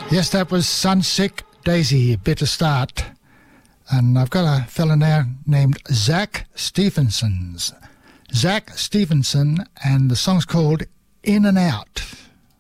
Yes, that was Sunsick Daisy, Better Start. And I've got a fella now named Zach Stevenson, and the song's called In and Out.